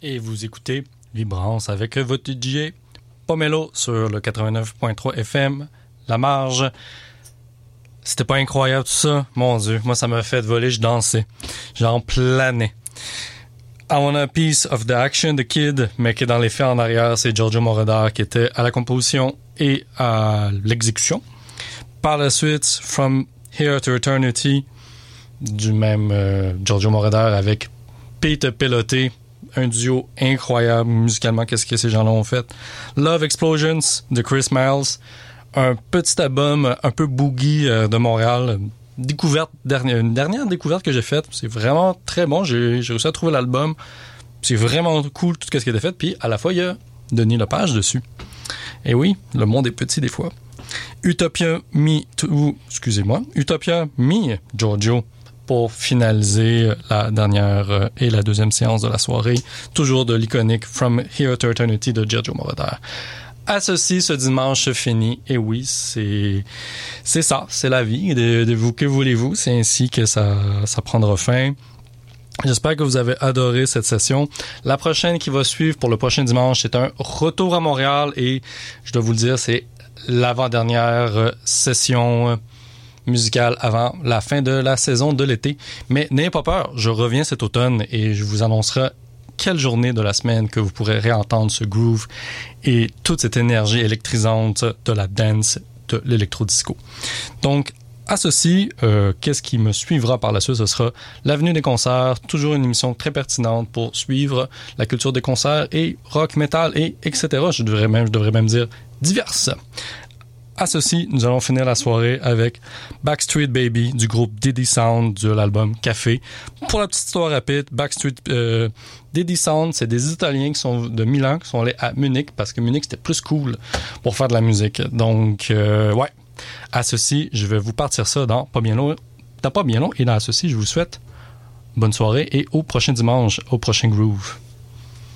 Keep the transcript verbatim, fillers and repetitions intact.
Et vous écoutez Vibrance avec votre D J Pomelo sur le quatre-vingt-neuf point trois F M, La Marge. C'était pas incroyable tout ça? Mon Dieu, moi ça m'a fait voler, je dansais. J'en planais. I Want a Piece of the Action, The Kid, mais qui est dans les faits en arrière, c'est Giorgio Moroder qui était à la composition et à l'exécution. Par la suite, From Here to Eternity, du même euh, Giorgio Moroder avec Pete Pelloté, un duo incroyable musicalement, qu'est-ce que ces gens-là ont fait. Love Explosions de Chris Miles, un petit album un peu boogie euh, de Montréal, découverte, dernière, une dernière découverte que j'ai faite, c'est vraiment très bon, j'ai, j'ai réussi à trouver l'album, c'est vraiment cool tout ce qui a été fait, puis à la fois il y a Denis Lepage dessus. Et oui, le monde est petit des fois. Utopia Me, to, excusez-moi, Utopia Me, Giorgio, pour finaliser la dernière et la deuxième séance de la soirée, toujours de l'iconique From Here to Eternity de Giorgio Moroder. À ceci, ce dimanche se finit. Et oui, c'est c'est ça, c'est la vie. De, de vous, que voulez-vous? C'est ainsi que ça, ça prendra fin. J'espère que vous avez adoré cette session. La prochaine qui va suivre pour le prochain dimanche, c'est un retour à Montréal et je dois vous le dire, c'est l'avant-dernière session musicale avant la fin de la saison de l'été. Mais n'ayez pas peur, je reviens cet automne et je vous annoncerai quelle journée de la semaine que vous pourrez réentendre ce groove et toute cette énergie électrisante de la dance, de l'électro-disco. Donc, à ceci, euh, qu'est-ce qui me suivra par la suite? Ce sera l'avenue des concerts, toujours une émission très pertinente pour suivre la culture des concerts et rock, metal et et cetera. Je devrais même, je devrais même dire diverses. À ceci, nous allons finir la soirée avec Backstreet Baby du groupe Diddy Sound de l'album Café. Pour la petite histoire rapide, Backstreet euh, Diddy Sound, c'est des Italiens qui sont de Milan, qui sont allés à Munich parce que Munich c'était plus cool pour faire de la musique. Donc, euh, ouais. À ceci, je vais vous partir ça dans pas bien long, dans pas bien long. Et dans ceci, je vous souhaite bonne soirée et au prochain dimanche, au prochain groove.